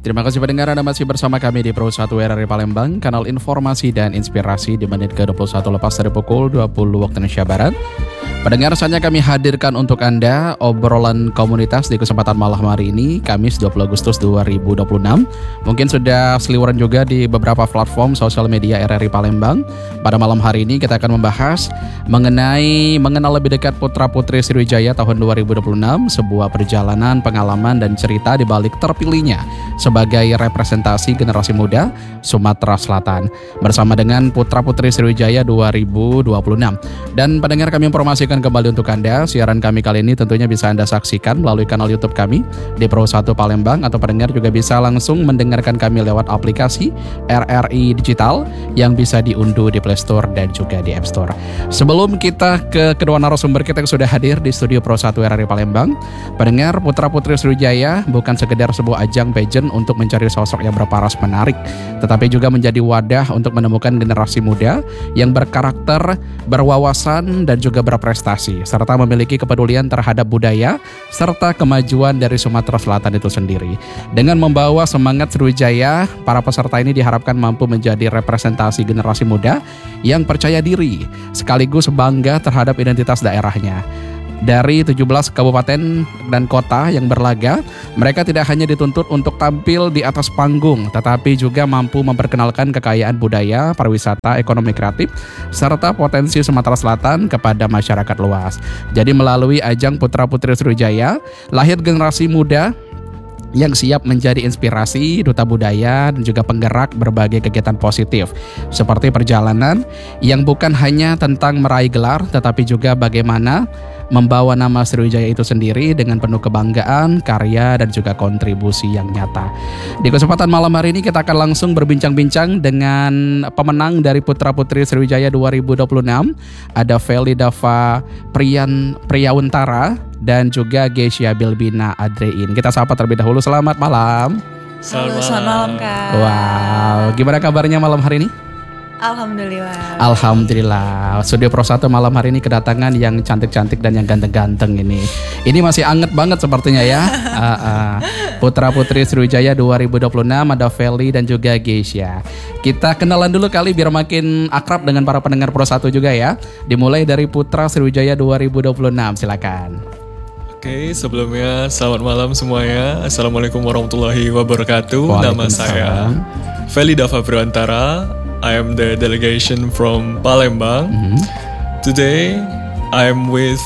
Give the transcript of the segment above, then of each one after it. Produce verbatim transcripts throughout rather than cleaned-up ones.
Terima kasih pendengar, Anda masih bersama kami di Pro satu R R I Palembang, kanal informasi dan inspirasi di menit ke dua puluh satu lepas dari pukul dua puluh waktu Indonesia Barat. Pendengar, saatnya kami hadirkan untuk Anda obrolan komunitas di kesempatan malam hari ini, Kamis dua puluh Agustus dua ribu dua puluh enam. Mungkin sudah seliweran juga di beberapa platform sosial media R R I Palembang. Pada malam hari ini kita akan membahas mengenai mengenal lebih dekat putra-putri Sriwijaya tahun dua ribu dua puluh enam, sebuah perjalanan, pengalaman, dan cerita di balik terpilihnya sebagai representasi generasi muda Sumatera Selatan bersama dengan putra-putri Sriwijaya dua ribu dua puluh enam. Dan pendengar, kami informasikan kembali untuk Anda, siaran kami kali ini tentunya bisa Anda saksikan melalui kanal YouTube kami di Pro satu Palembang, atau pendengar juga bisa langsung mendengarkan kami lewat aplikasi R R I Digital yang bisa diunduh di Play Store dan juga di App Store. Sebelum kita ke kedua narasumber kita yang sudah hadir di studio Pro satu R R I Palembang, pendengar, putra-putri Sriwijaya bukan sekedar sebuah ajang pageant untuk mencari sosok yang berparas menarik, tetapi juga menjadi wadah untuk menemukan generasi muda yang berkarakter, berwawasan, dan juga berprestasi, serta memiliki kepedulian terhadap budaya serta kemajuan dari Sumatera Selatan itu sendiri. Dengan membawa semangat Sriwijaya, para peserta ini diharapkan mampu menjadi representasi generasi muda yang percaya diri, sekaligus bangga terhadap identitas daerahnya. Dari tujuh belas kabupaten dan kota yang berlaga, mereka tidak hanya dituntut untuk tampil di atas panggung, tetapi juga mampu memperkenalkan kekayaan budaya, pariwisata, ekonomi kreatif, serta potensi Sumatera Selatan kepada masyarakat luas. Jadi melalui ajang Putra Putri Sriwijaya, lahir generasi muda yang siap menjadi inspirasi, duta budaya, dan juga penggerak berbagai kegiatan positif, seperti perjalanan yang bukan hanya tentang meraih gelar, tetapi juga bagaimana membawa nama Sriwijaya itu sendiri dengan penuh kebanggaan, karya, dan juga kontribusi yang nyata. Di kesempatan malam hari ini kita akan langsung berbincang-bincang dengan pemenang dari Putra Putri Sriwijaya dua ribu dua puluh enam. Ada Feli Dava Priyan Priyauntara dan juga Geisha Bilbina Adrein. Kita sapa terlebih dahulu. Selamat malam. Halo, selamat malam Kak. Wow, gimana kabarnya malam hari ini? Alhamdulillah. Alhamdulillah. Studio Pro satu malam hari ini kedatangan yang cantik-cantik dan yang ganteng-ganteng ini. Ini masih anget banget sepertinya ya. uh, uh. Putra Putri Sriwijaya dua ribu dua puluh enam, ada Feli dan juga Geisha. Kita kenalan dulu kali biar makin akrab dengan para pendengar Pro satu juga ya. Dimulai dari Putra Sriwijaya dua ribu dua puluh enam, silakan. Oke, sebelumnya selamat malam semuanya. Assalamualaikum warahmatullahi wabarakatuh. Nama saya Feli Dava Priyauntara. I am the delegation from Palembang. Mm-hmm. Today, I am with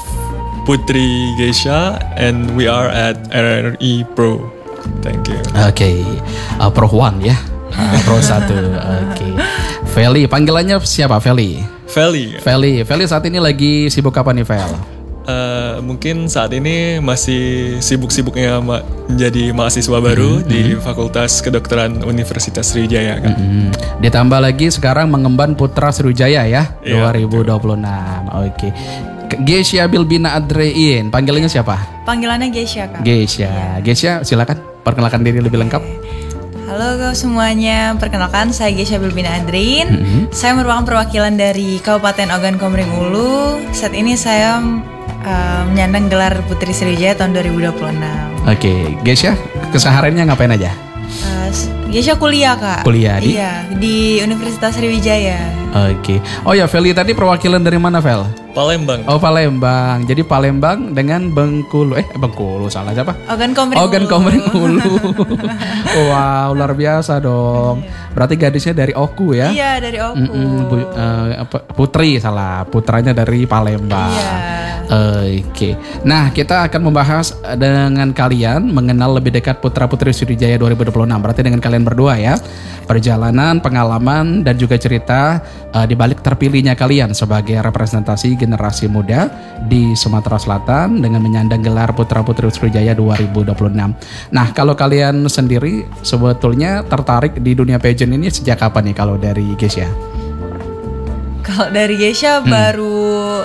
Putri Geisha and we are at R R I Pro. Thank you. Oke, okay. uh, Pro One ya, uh, Pro satu. Oke, okay. Feli, panggilannya siapa Feli? Feli. Feli, Feli saat ini lagi sibuk apa nih Fel? Uh, mungkin saat ini masih sibuk-sibuknya ma- menjadi mahasiswa baru mm-hmm. di Fakultas Kedokteran Universitas Sriwijaya kan. Mm-hmm. Ditambah lagi sekarang mengemban Putra Sriwijaya ya, yeah, dua ribu dua puluh enam. Oke. Okay. Geisha Bilbina Adrein, panggilannya siapa? Panggilannya Geisha Kak. Geisha. Yeah. Geisha, silakan perkenalkan diri lebih lengkap. Halo semuanya, perkenalkan saya Geisha Bilbina Adrein. Mm-hmm. Saya merupakan perwakilan dari Kabupaten Ogan Komering Ulu. Saat ini saya Uh, menyandang gelar Putri Sriwijaya tahun dua ribu dua puluh enam. Oke, okay. Geisha, kesehariannya ngapain aja? Uh, Geisha kuliah Kak. Kuliah di? Iya, di Universitas Sriwijaya. Oke. Okay. Oh ya, Feli tadi perwakilan dari mana, Fel? Palembang. Oh, Palembang. Jadi Palembang dengan Bengkulu. Eh, Bengkulu salah siapa? Ogan Komering Ulu. Ogan Komering Ulu. Wow, luar biasa dong. Berarti gadisnya dari Oku ya? Iya, dari Oku. Bu, uh, Putri salah, putranya dari Palembang. Iya. Oke. Okay. Nah, kita akan membahas dengan kalian mengenal lebih dekat Putra Putri Sriwijaya dua ribu dua puluh enam. Berarti dengan kalian berdua ya. Perjalanan, pengalaman, dan juga cerita uh, di balik terpilihnya kalian sebagai representasi generasi muda di Sumatera Selatan dengan menyandang gelar Putra Putri Sriwijaya dua ribu dua puluh enam. Nah, kalau kalian sendiri sebetulnya tertarik di dunia pageant ini sejak kapan nih kalau dari Geisha? Kalau dari Geisha hmm. baru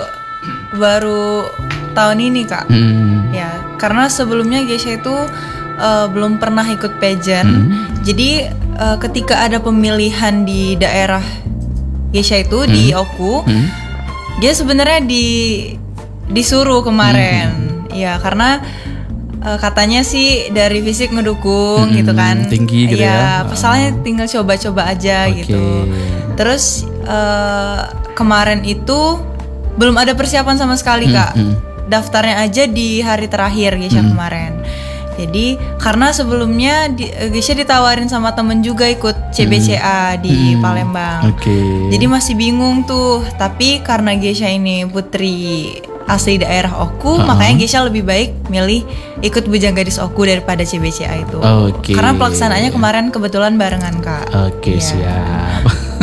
baru tahun ini Kak. Hmm. Ya, karena sebelumnya Geisha itu uh, belum pernah ikut pageant. Hmm. Jadi uh, ketika ada pemilihan di daerah Geisha itu hmm. di Oku, hmm. dia sebenarnya di disuruh kemarin. Hmm. Ya, karena uh, katanya sih dari fisik ngedukung hmm, gitu kan. Tinggi gitu ya. Ya, pasalnya tinggal coba-coba aja okay. gitu. Terus uh, kemarin itu belum ada persiapan sama sekali hmm, Kak. Hmm. Daftarnya aja di hari terakhir Gesha hmm. kemarin. Jadi karena sebelumnya di, Gesha ditawarin sama temen juga ikut C B C A hmm. di hmm. Palembang. Okay. Jadi masih bingung tuh. Tapi karena Gesha ini putri asli daerah Oku, uh-huh. makanya Gesha lebih baik milih ikut Bujang Gadis Oku daripada C B C A itu. Okay. Karena pelaksanaannya kemarin kebetulan barengan Kak. Oke okay, ya. Siap.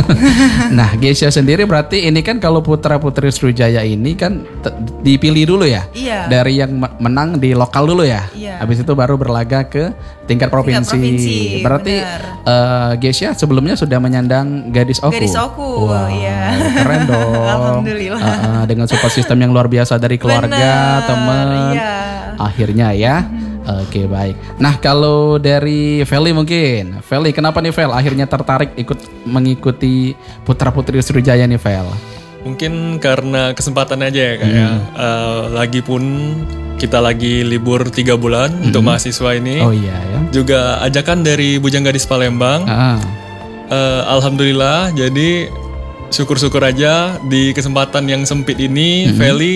Nah, Gesha sendiri berarti ini kan kalau putra-putri Sriwijaya ini kan t- dipilih dulu ya? Iya. Dari yang menang di lokal dulu ya? Iya. Habis itu baru berlaga ke tingkat provinsi. Tingkat provinsi berarti uh, Gesha sebelumnya sudah menyandang Gadis Oku? Gadis Oku, wow, iya. Keren dong. Alhamdulillah. Uh, uh, dengan support system yang luar biasa dari keluarga, teman. Iya. Akhirnya ya. Hmm. Oke, baik. Nah, kalau dari Feli mungkin, Feli kenapa nih Fel akhirnya tertarik ikut mengikuti putra-putri Sriwijaya nih Fel? Mungkin karena kesempatan aja ya kayak hmm. uh, lagi pun kita lagi libur tiga bulan hmm. untuk mahasiswa ini. Oh iya ya. Juga ajakan dari Bujang Gadis Palembang. Ah. Uh, Alhamdulillah, jadi syukur-syukur aja di kesempatan yang sempit ini hmm. Feli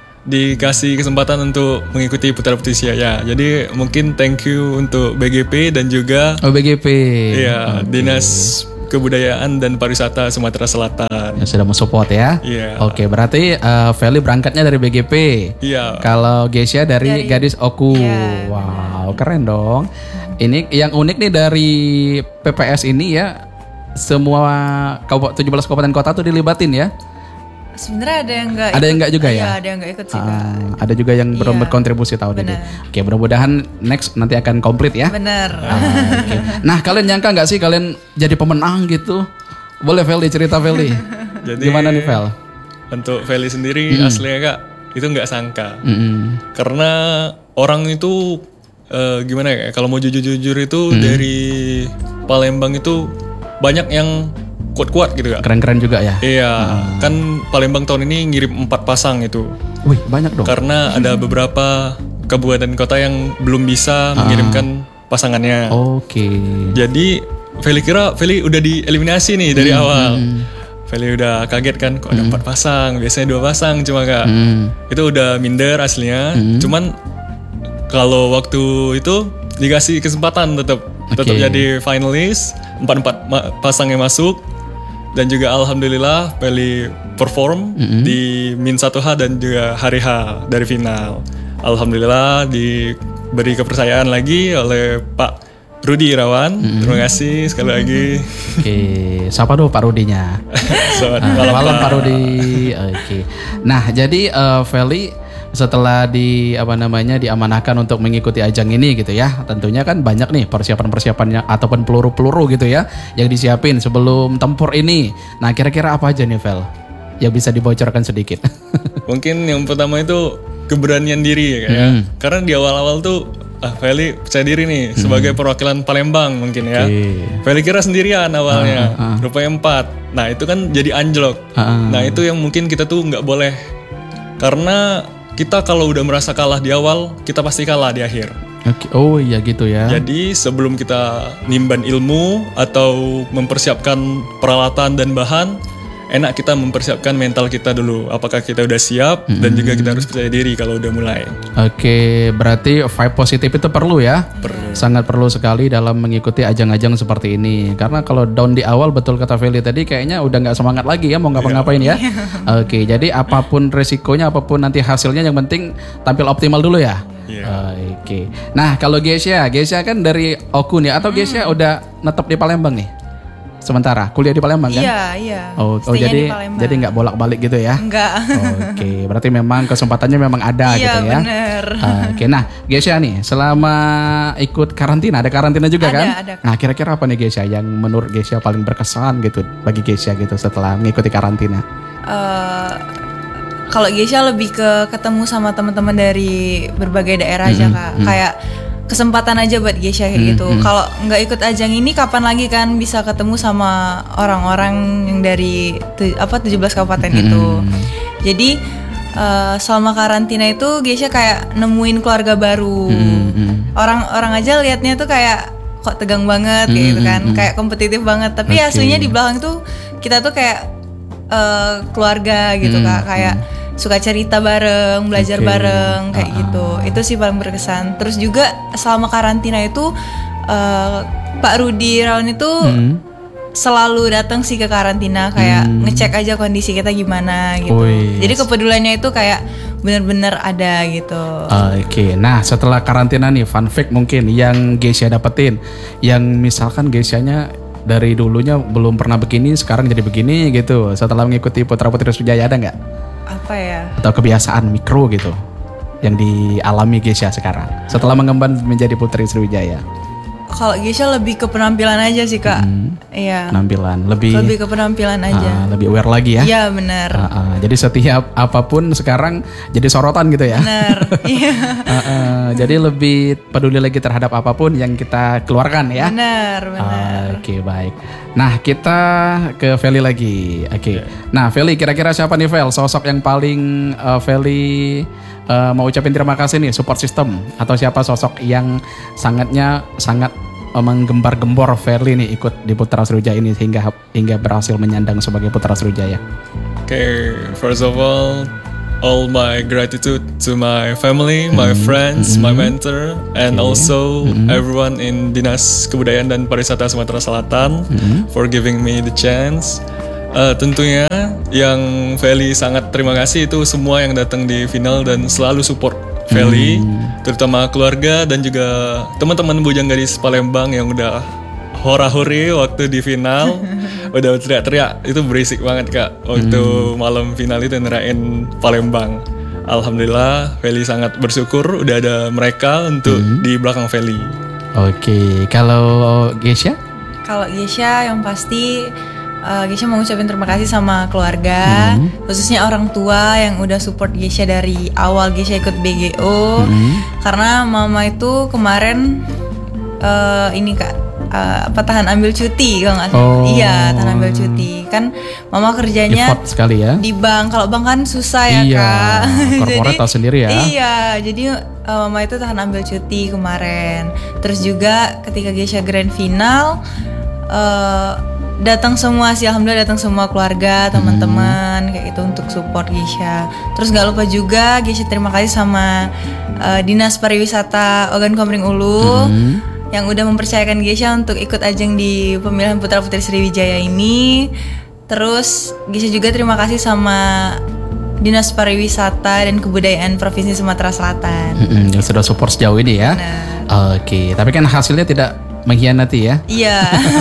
dikasih kesempatan untuk mengikuti Putra Putri Sriwijaya. Jadi mungkin thank you untuk B G P dan juga oh, B G P. Iya, okay. Dinas Kebudayaan dan Pariwisata Sumatera Selatan. Yang sudah mensupport ya. Iya. Oke, okay, berarti uh, Feli berangkatnya dari B G P. Iya. Kalau Gesha dari, dari Gadis Oku. Iya. Wow, keren dong. Ini yang unik nih dari P P S ini ya, semua tujuh belas kabupaten kota tuh dilibatin ya. Sebenarnya ada yang enggak Ada yang enggak juga ya? Iya, ada yang enggak ikut sih Kak. Uh, ada juga yang belum iya, berkontribusi tahun ini. Oke, mudah-mudahan next nanti akan komplit ya. Benar. Uh, okay. Nah, kalian nyangka nggak sih kalian jadi pemenang gitu? Boleh Feli cerita Feli. Jadi gimana nih Fel? Untuk Feli sendiri mm. aslinya Kak, itu nggak sangka. Mm-hmm. Karena orang itu uh, gimana ya? Kalau mau jujur-jujur itu mm. dari Palembang itu banyak yang kuat-kuat gitu Kak. Keren-keren juga ya. Iya, hmm. kan Palembang tahun ini ngirim empat pasang itu. Wih, banyak dong. Karena ada beberapa kabupaten kota yang belum bisa ah. mengirimkan pasangannya. Oke. Okay. Jadi Feli kira Feli udah dieliminasi nih dari hmm. awal. Feli udah kaget kan, kok ada empat hmm. pasang, biasanya dua pasang cuma Kak. Hmm. Itu udah minder aslinya. Hmm. Cuman kalau waktu itu dikasih kesempatan tetap okay. tetap jadi finalis, empat-empat ma- pasang yang masuk. Dan juga alhamdulillah Feli perform mm-hmm. di Min satu H dan juga hari H dari final. Alhamdulillah diberi kepercayaan lagi oleh Pak Rudi Irawan. Mm-hmm. Terima kasih sekali lagi. Oke, okay. Siapa dulu Pak Rudinya? Selamat malam, malam Pak Rudi. Oke. Okay. Nah, jadi uh, Feli setelah di apa namanya diamanahkan untuk mengikuti ajang ini gitu ya, tentunya kan banyak nih persiapan-persiapannya ataupun peluru-peluru gitu ya yang disiapin sebelum tempur ini. Nah, kira-kira apa aja nih Vel yang bisa dibocorkan sedikit? Mungkin yang pertama itu keberanian diri ya, kayak hmm. karena di awal-awal tuh ah Feli percaya diri nih hmm. sebagai perwakilan Palembang mungkin ya. Okay. Feli kira sendirian awalnya, uh, uh. rupanya empat. Nah itu kan jadi anjlok. Uh. Nah itu yang mungkin kita tuh nggak boleh, karena kita kalau udah merasa kalah di awal, kita pasti kalah di akhir. Okay. Oh iya gitu ya. Jadi sebelum kita nimban ilmu atau mempersiapkan peralatan dan bahan, enak kita mempersiapkan mental kita dulu. Apakah kita udah siap, mm-hmm. dan juga kita harus percaya diri kalau udah mulai. Oke, okay, berarti vibe positif itu perlu ya? Perlu. Sangat perlu sekali dalam mengikuti ajang-ajang seperti ini. Karena kalau down di awal, betul kata Feli tadi, kayaknya udah gak semangat lagi ya mau ngapa-ngapain ya. Oke, okay, jadi apapun resikonya, apapun nanti hasilnya, yang penting tampil optimal dulu ya. Yeah. Oke. Okay. Nah kalau Gesha, Gesha kan dari Oku nih, atau Gesha hmm. udah netep di Palembang nih? Sementara kuliah di Palembang kan? Iya, iya. Oh, oh jadi jadi nggak bolak-balik gitu ya? Enggak. Oke, okay. Berarti memang kesempatannya memang ada iya, gitu ya? Iya, benar. Uh, Oke, okay. Nah Gesha nih selama ikut karantina, ada karantina juga ada, kan? Ada. Nah kira-kira apa nih Gesha yang menurut Gesha paling berkesan gitu bagi Gesha gitu setelah mengikuti karantina? Uh, kalau Gesha lebih ke ketemu sama teman-teman dari berbagai daerah mm-hmm. aja Kak, mm-hmm. kayak kesempatan aja buat Gesha kayak hmm, gitu. Hmm. Kalau nggak ikut ajang ini, kapan lagi kan bisa ketemu sama orang-orang yang dari tu, apa tujuh belas kabupaten hmm. itu. Jadi uh, selama karantina itu Geisha kayak nemuin keluarga baru. Mm-hmm. Orang-orang aja liatnya tuh kayak kok tegang banget mm-hmm. gitu kan, kayak kompetitif banget. Tapi okay. aslinya di belakang tuh kita tuh kayak uh, keluarga gitu mm-hmm. kak, kayak suka cerita bareng, belajar okay. bareng kayak uh-uh. gitu. Itu sih paling berkesan. Terus juga selama karantina itu uh, Pak Rudi Rawan itu hmm. selalu datang sih ke karantina, kayak hmm. ngecek aja kondisi kita gimana gitu. Oh, yes. Jadi kepeduliannya itu kayak benar-benar ada gitu. Uh, Oke, okay. Nah setelah karantina nih, fun fact mungkin yang Geisha dapetin, yang misalkan Geishanya dari dulunya belum pernah begini, sekarang jadi begini gitu. Setelah mengikuti Putra Putri Sriwijaya ada nggak? Apa ya? Atau kebiasaan mikro gitu yang dialami Geisha sekarang setelah mengemban menjadi Putri Sriwijaya? Kalau Geisha lebih ke penampilan aja sih kak. Iya. Hmm, penampilan lebih. Lebih ke penampilan aja. Uh, lebih aware lagi ya. Iya benar. Uh, uh, jadi setiap apapun sekarang jadi sorotan gitu ya. Benar. Iya. uh, uh, jadi lebih peduli lagi terhadap apapun yang kita keluarkan ya. Benar benar. Uh, Oke okay, baik. Nah kita ke Feli lagi. Oke. Okay. Yeah. Nah Feli, kira-kira siapa nih Fel sosok yang paling uh, Feli uh, mau ucapin terima kasih nih, support system, atau siapa sosok yang sangatnya sangat menggembar-gembor Feli nih ikut di Putra Sriwijaya ini hingga hingga berhasil menyandang sebagai Putra Sriwijaya? Oke, okay, first of all, all my gratitude to my family, mm-hmm. my friends, mm-hmm. my mentor, and okay. also mm-hmm. everyone in Dinas Kebudayaan dan Pariwisata Sumatera Selatan mm-hmm. for giving me the chance. Uh, tentunya yang Feli sangat terima kasih itu semua yang datang di final dan selalu support Feli, hmm. terutama keluarga dan juga teman-teman Bujang Gadis Palembang yang udah hora-huri waktu di final. Udah teriak-teriak, itu berisik banget kak waktu hmm. malam final itu ngerayain Palembang. Alhamdulillah Feli sangat bersyukur udah ada mereka untuk hmm. di belakang Feli. Oke, okay. Kalau Geisha? Kalau Geisha yang pasti Uh, Geisha mau ngucapin terima kasih sama keluarga, mm-hmm. khususnya orang tua yang udah support Geisha dari awal Geisha ikut B G O. Mm-hmm. Karena mama itu kemarin uh, ini kak uh, apa tahan ambil cuti kalau nggak salah. Oh. Iya tahan ambil cuti kan, mama kerjanya sekali ya di bank. Kalau bank kan susah ya iya, kak. Korporat tahu sendiri ya. Iya jadi uh, mama itu tahan ambil cuti kemarin. Terus juga ketika Geisha grand final. Uh, datang semua sih, alhamdulillah datang semua keluarga, teman-teman hmm. kayak gitu untuk support Geisha. Terus nggak lupa juga Geisha terima kasih sama uh, Dinas Pariwisata Ogan Komering Ulu hmm. yang udah mempercayakan Geisha untuk ikut ajang di pemilihan Putra Putri Sriwijaya ini. Terus Geisha juga terima kasih sama Dinas Pariwisata dan Kebudayaan Provinsi Sumatera Selatan. Hmm, yang sudah support sejauh ini ya. Oke, okay. Tapi kan hasilnya tidak mengkhianati ya. Iya.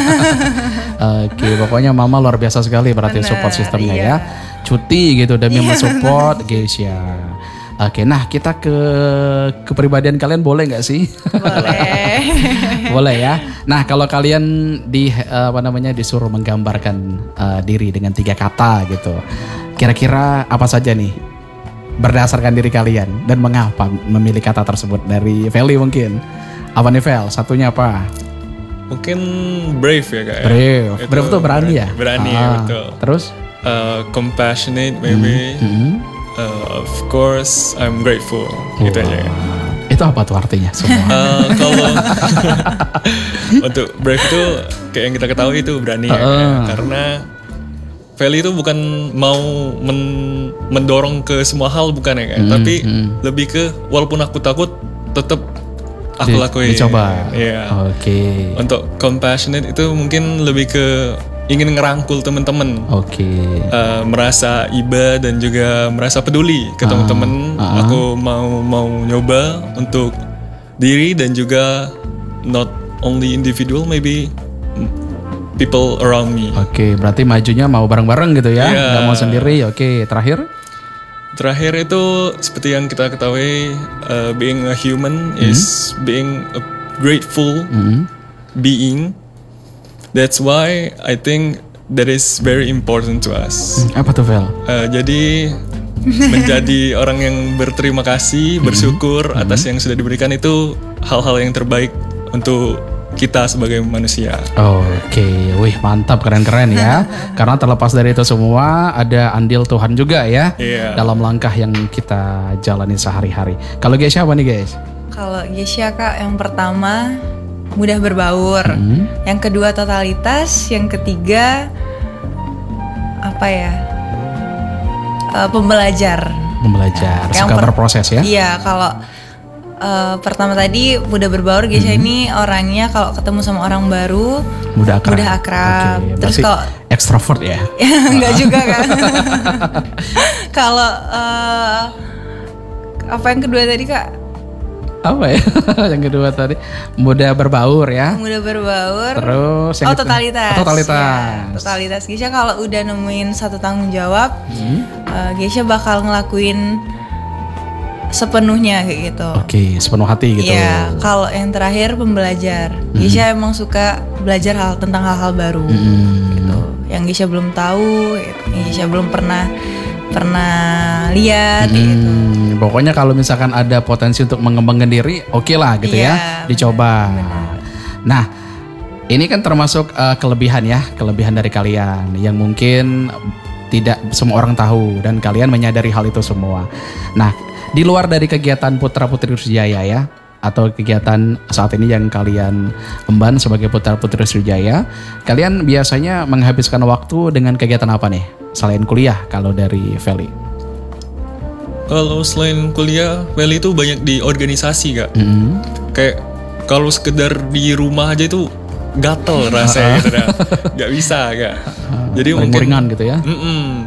Oke, okay, pokoknya mama luar biasa sekali berarti bener, support sistemnya iya. ya. Cuti gitu demi iya, mensupport Geisha. Oke, okay, nah kita ke kepribadian kalian boleh nggak sih? Boleh. Boleh ya. Nah kalau kalian di apa namanya disuruh menggambarkan uh, diri dengan tiga kata gitu, kira-kira apa saja nih berdasarkan diri kalian dan mengapa memilih kata tersebut? Dari Feli mungkin. Apa nih Vel? Satunya apa? Mungkin brave ya kak. Brave. Itu brave tuh berani, berani ya? Berani ah, ya betul. Terus? Uh, compassionate maybe. Mm-hmm. Uh, of course I'm grateful. Oh. Gitu aja. Itu apa tuh artinya semua? uh, kalau untuk brave itu kayak yang kita ketahui itu berani uh. ya. Karena Feli itu bukan mau men- mendorong ke semua hal bukan ya kak. Mm-hmm. Tapi lebih ke walaupun aku takut tetap aku Di, lakuin. Dicoba. Iya. Oke. Okay. Untuk compassionate itu mungkin lebih ke ingin ngerangkul teman-teman. Oke. Okay. Uh, merasa iba dan juga merasa peduli ke uh, teman-teman. Uh-huh. Aku mau mau nyoba untuk diri dan juga not only individual, maybe people around me. Oke, okay, berarti majunya mau bareng-bareng gitu ya, yeah. Nggak mau sendiri. Oke, okay, terakhir? Terakhir itu seperti yang kita ketahui, uh, being a human mm-hmm. is being a grateful mm-hmm. being. That's why I think that is very important to us. Apa tuh Vel? Uh, jadi menjadi orang yang berterima kasih, bersyukur mm-hmm. atas yang sudah diberikan itu hal-hal yang terbaik untuk kita sebagai manusia. Oke, wih mantap, keren-keren ya. Karena terlepas dari itu semua ada andil Tuhan juga ya yeah. dalam langkah yang kita jalani sehari-hari. Kalau Gesha apa nih guys? Kalau Gesha Kak, yang pertama mudah berbaur, hmm. yang kedua totalitas, yang ketiga apa ya? Uh, pembelajar. Pembelajar, nah, suka per- berproses ya? Iya, kalau uh, pertama tadi mudah berbaur, Gesha hmm. ini orangnya kalau ketemu sama orang baru mudah akrab. Mudah akrab. Okay, terus kalau ekstrovert ya? Enggak juga kan? Kalau uh, apa yang kedua tadi Kak? Apa ya? Yang kedua tadi mudah berbaur ya. Mudah berbaur. Terus yang oh totalitas. Oh, totalitas. Ya, totalitas. Gesha kalau udah nemuin satu tanggung jawab, hmm. uh, Gesha bakal ngelakuin sepenuhnya kayak gitu. Oke, okay, sepenuh hati gitu. Iya. Kalau yang terakhir pembelajar. Hmm. Gesha emang suka belajar hal tentang hal-hal baru. Hmm. Gitu. Yang Gesha belum tahu, gitu. Yang Gesha belum pernah pernah lihat hmm. gitu. Pokoknya kalau misalkan ada potensi untuk mengembangkan diri, oke okay lah gitu yeah, ya, dicoba. Benar. Nah, ini kan termasuk uh, kelebihan ya, kelebihan dari kalian yang mungkin tidak semua orang tahu dan kalian menyadari hal itu semua. Nah, di luar dari kegiatan Putra Putri Sriwijaya ya, atau kegiatan saat ini yang kalian emban sebagai Putra Putri Sriwijaya, kalian biasanya menghabiskan waktu dengan kegiatan apa nih? Selain kuliah, kalau dari Feli? Kalau selain kuliah, Feli itu banyak di organisasi Kak. Mm-hmm. Kayak kalau sekedar di rumah aja itu gatel rasanya gitu dah. Gak bisa Kak. Jadi mungkin ringan gitu ya. Mm-mm.